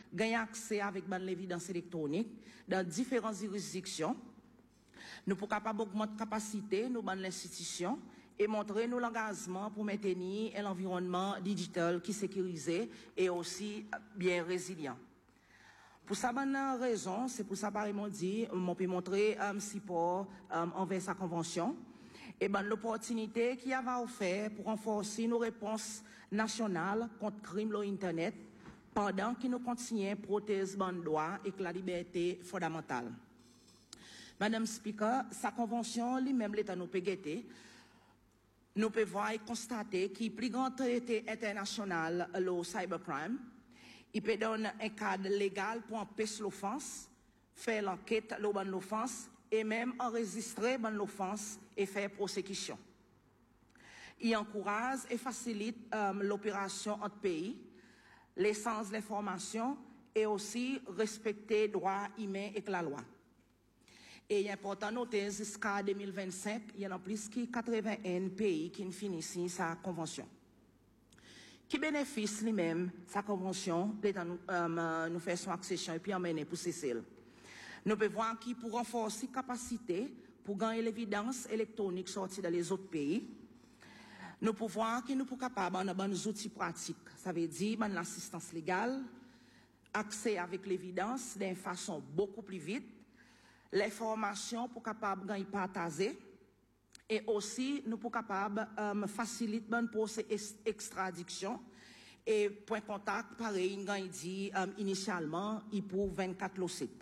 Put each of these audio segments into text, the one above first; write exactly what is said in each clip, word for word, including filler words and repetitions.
gagner accès avec ban l'évidence électronique dans différentes juridictions. Nous pour capable augmenter capacité nous ban l'institution et montrer nous l'engagement pour maintenir un environnement digital qui sécurisé et aussi bien résilient. Pour ça, bonne raison, c'est pour ça, pareil, dit, on peut montrer un support um, envers sa convention. Et ben, l'opportunité qui a offert pour renforcer nos réponses nationales contre crime sur Internet pendant que nous continuons à protéger le droit et la liberté fondamentale. Madame Speaker, sa convention, lui-même, l'État nous peut guetter. Nous pouvons voir et constater qu'il y a plus grand traité international, le cybercrime. Il peut donner un cadre légal pour empêcher l'offense, faire l'enquête de l'offense et même enregistrer l'offense et faire prosécution. Il encourage et facilite euh, l'opération entre pays, l'essence de l'information et aussi respecter les droits humains et la loi. Et il est important de noter jusqu'à deux mille vingt-cinq, il y en a plus de quatre-vingt-un pays qui finissent sa convention. Qui bénéficie lui-même sa convention, l'État nous, euh, nous fait son accession et puis emmener pour cesser. Nous pouvons voir qui pour renforcer capacité pour gagner l'évidence électronique sortie dans les autres pays. Nous pouvons voir qui nous sommes capables de bonnes outils pratiques. Ça veut dire ben, l'assistance légale, accès avec l'évidence d'une façon beaucoup plus vite, l'information pour capable gagner partager. Et aussi, nous sommes capables de euh, faciliter le procès extradition. Et point contact, pareil, il a dit euh, initialement, il pour vingt-quatre sites.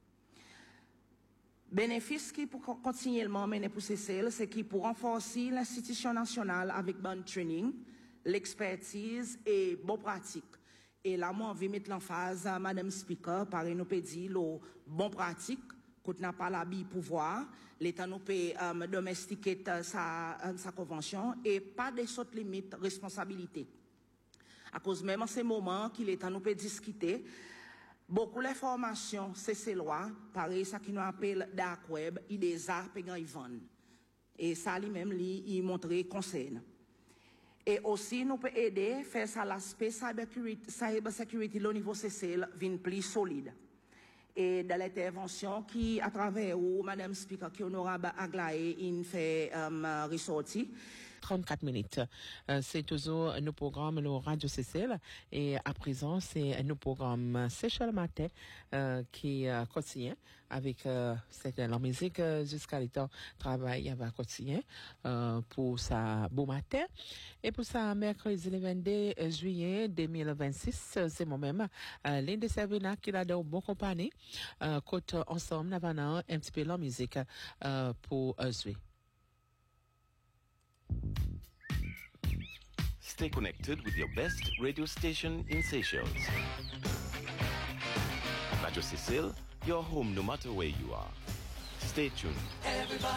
Bénéfice qui pour continuellement mener pour ces celles, c'est qu'il pour renforcer l'institution nationale avec bon training, l'expertise et bonne pratique. Et là, moi, on veut mettre l'emphase à Madame Speaker, pareil, nous peut dire, le bon pratique. Quand n'a pas l'habit pouvoir, l'État nous peut euh, domestiquer sa, euh, sa convention et pas des autres limites responsabilité. À cause même en ces moments qu'il l'État nous peut discuter, beaucoup d'informations, c'est ces lois, pareil, ça qui nous appelle dark web, il des arts payants ils vendent. Et ça lui-même, lui, il montre conseil. Et aussi, nous peut aider, faire ça l'aspect cybersécurité, cybersécurité au niveau C C L, vient plus solide. Et dans l'intervention qui, à travers où Madame Speaker, qui honorable Aglaé, il fait um, ressortir. trente-quatre minutes. Euh, c'est toujours nos programmes, nos Radio C C L. Et à présent, c'est nos programmes Seychelles Matin euh, qui euh, continue avec euh, la musique euh, jusqu'à l'état travail va continuer euh, pour sa beau matin. Et pour ça, mercredi le vingt-deux juillet deux mille vingt-six, c'est moi-même, euh, l'une de Servina qui l'a de bonne compagnie. Euh, côté ensemble, nous avons un petit peu la musique euh, pour euh, jouer. Stay connected with your best radio station in Seychelles. Radio Cecil, your home no matter where you are. Stay tuned. Everybody.